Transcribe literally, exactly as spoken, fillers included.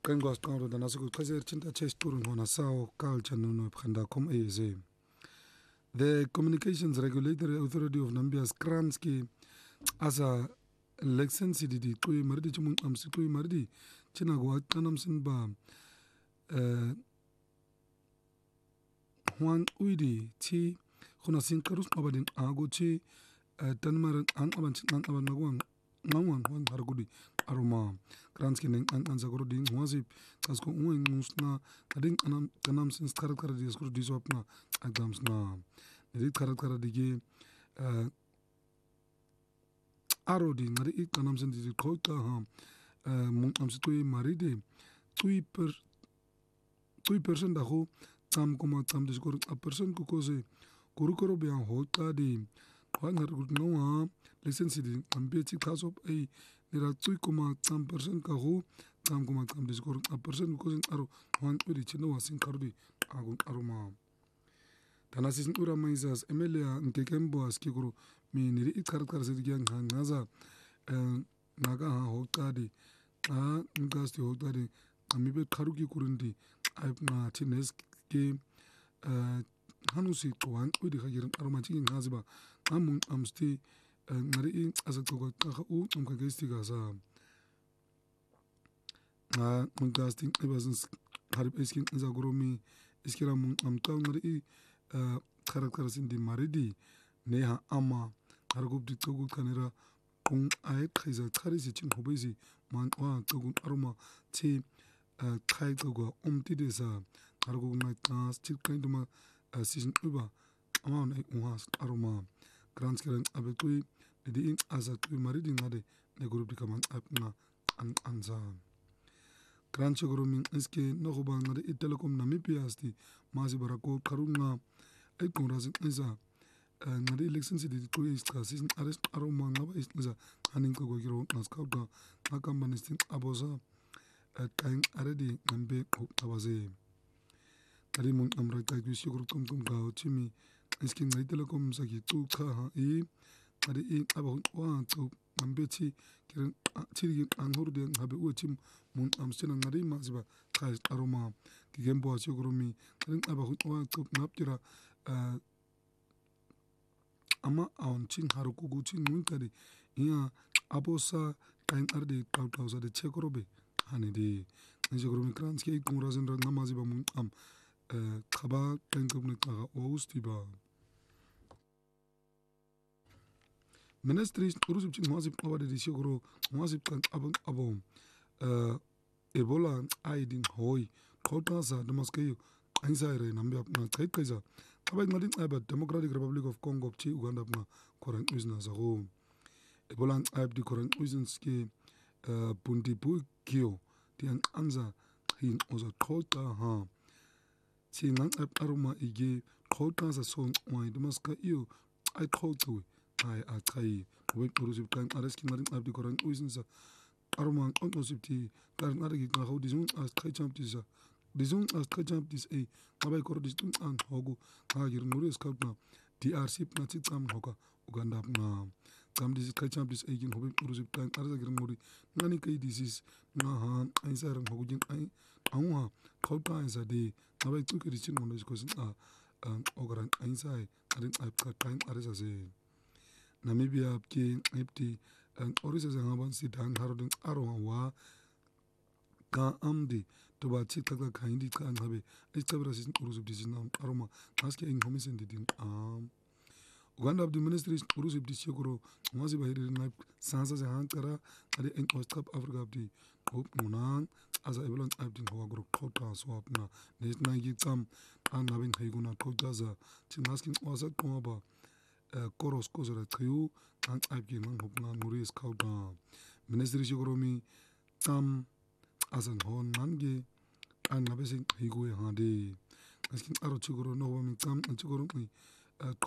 Kengwas Tangro da Nasuku Kazer Chinta Chesturun Honasao, Kal Chanuno Pandakom A Z. The Communications Regulatory Authority of Namibia's Kransky as a license di Tui Mardi Chumun Amsitui Mardi, Chinagua Tanamsin Ba Juan Uidi, Chi, Honasin Karus Abadin Aguchi, Tanmar and Abanchan Abanagwan, Nawan, Juan Hargudi, Aroma, Kransky and Anzagrodin, Wazip, Tasco Uing Musna, Kadin Anam Tanamsin Karakadis Disopna, Adamsna. The Karakadigi Arodi, Nari Tanamsin di Kota, Amsitui Maride, three per three percent the whole. Tam kuma tam discord a person kukose kurukoro be an hota di kwana good no ha license di ambeti kaso ai nira tui kuma tam person ka ho tam kuma tam discord a person kukose aro wan uri chino wasin kardi agun aroma tanasis ura maizas emelia ntekembo askiguru mi niri ikarkar sidigan hangaza naga ha hota di a ngasti hota di amibe karuki kurundi na tines ke hanusi tuan udi hagiran aromatic haziba amun amsti ngari as a toga u umkagesti gaza na mungasting ebasins harib eskin zagoromi iskira mun amta ngari karakarasin di maridi neha ama hargub di togu kanira kung ay khiza kharisi chin hobezi man wa togu aroma ti khai toga umti desa Argo night class, chip kind of a season over. Amount eight was aroma. Grandskaren abetui, the ink as a two married in the group become up na and answer. Grandchogoroming eske nohoban the telecom Namibiasti, Mazibarako, Karuna, Ekonras Nisa, and the election city two is season arrest aroma Nava is Nisa, Haninko Naskauga, Nakampanistin Abosa, a kind already Nambe Tabaze. Karimun amra kaitu syukur tum tum kau cimi iskin ngai telekom sagi tu kha i ari i abon wa tu ambeti kiran chiri anhur de habe uchim mun amsina ngari maziba khai aroma kigembo syukurumi karin abon wa tu naptira ama aun chin haruku guchin mun kari ia abosa kain arde tau tau sa de chekorobe hani de syukurumi Kransky kumrazin rang maziba mun am Kaba Tenkubnikaga Ostiba Ministries Urusip Mwazip over the Shogro Mwazip Kan Abon Abom Ebola Aidin Hoi Kotasa Damaskayo Ansaire Nambia Kaisa Kabak Nadin Abad Democratic Republic of Congo Chi Uganda Koran Usna Zaho Ebola Ab the Koran Usinski Puntipu Kyo Tian Anza Hin Oza Kota Ha Si nang ap aroma ige kota sa song wai demaska iyo ai koto ai atai we urusip kan areski narin ap di koran uisinsa aroma on osipti karin aragi ka ho dizun as kai champ disa dizun as kai champ dis e abai kor dizun an hogo ha gir nuri scout na D R C na ti tam hoga Uganda na tam dis kai champ dis e gin hobe urusip kan arasa gir nuri nani kai disease na ha ai sarang hogo jin ai awa kota isa de Abai took a rich one because uh Ogaran Ainsai Karin Apka time Arizase Namibia Ki Empty and Orisas and Haban sit and Harodin Arawa Ka Amdi to Bachitaka Kandi Kan Habe established Urus of Dizinam Aroma asking homies and didn't um Uganda of the ministries Urus of Dishogoro Maziba Hidden Sansas and Hankara at the end of Cup Africa of the Hope Munan as I evaluate Abdin Hogro Kota swap na this night tam and having Haguna Kotaza Chinaskin was a Komaba Koros Kozara Trio and Abgin and Hopna Muris Kauta Ministry Shogoromi Tam as an Hon Nange and Nabesing Higo Hade Asking Aro Chigoro no woman Tam and Chigoromi